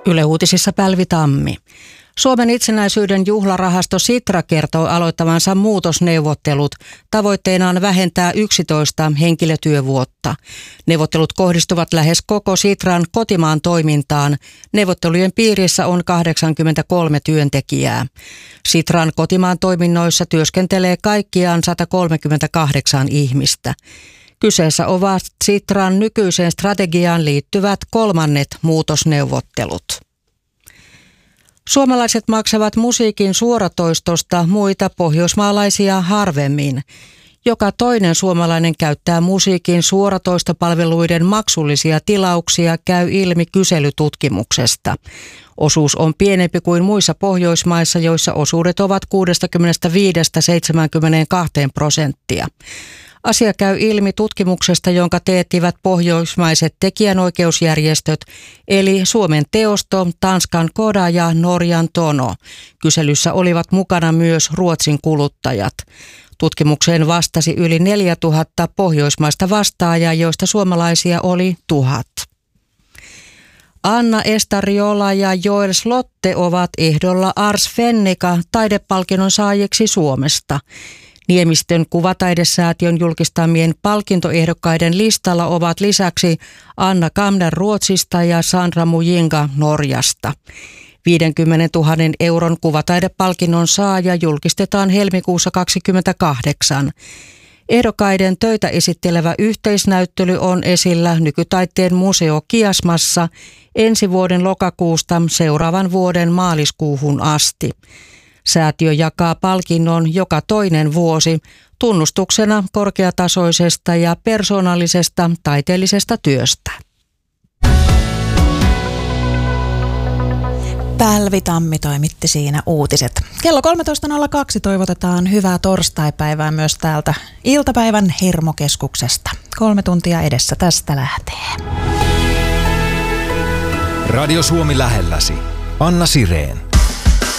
Yle Uutisissa Pälvi Tammi. Suomen itsenäisyyden juhlarahasto Sitra kertoo aloittavansa muutosneuvottelut. Tavoitteenaan vähentää 11 henkilötyövuotta. Neuvottelut kohdistuvat lähes koko Sitran kotimaan toimintaan. Neuvottelujen piirissä on 83 työntekijää. Sitran kotimaan toiminnoissa työskentelee kaikkiaan 138 ihmistä. Kyseessä ovat Sitran nykyiseen strategiaan liittyvät kolmannet muutosneuvottelut. Suomalaiset maksavat musiikin suoratoistosta muita pohjoismaalaisia harvemmin. Joka toinen suomalainen käyttää musiikin suoratoistopalveluiden maksullisia tilauksia, käy ilmi kyselytutkimuksesta. Osuus on pienempi kuin muissa Pohjoismaissa, joissa osuudet ovat 65–72%. Asia käy ilmi tutkimuksesta, jonka teettivät pohjoismaiset tekijänoikeusjärjestöt, eli Suomen Teosto, Tanskan Koda ja Norjan Tono. Kyselyssä olivat mukana myös Ruotsin kuluttajat. Tutkimukseen vastasi yli 4000 pohjoismaista vastaajaa, joista suomalaisia oli 1000. Anna Estariola ja Joel Slotte ovat ehdolla Ars Fennica taidepalkinnon saajiksi Suomesta. Niemistön kuvataidesäätiön julkistamien palkintoehdokkaiden listalla ovat lisäksi Anna Kamner Ruotsista ja Sandra Mujinga Norjasta. 50 000 euron kuvataidepalkinnon saaja julkistetaan helmikuussa 2028. Ehdokkaiden töitä esittelevä yhteisnäyttely on esillä Nykytaiteen museo Kiasmassa ensi vuoden lokakuusta seuraavan vuoden maaliskuuhun asti. Säätiö jakaa palkinnon joka toinen vuosi tunnustuksena korkeatasoisesta ja persoonallisesta taiteellisesta työstä. Pälvi Tammi toimitti siinä uutiset. Kello 13.02 toivotetaan hyvää torstaipäivää myös täältä iltapäivän Hermokeskuksesta. 3 tuntia edessä tästä lähtee. Radio Suomi lähelläsi. Anna Sireen.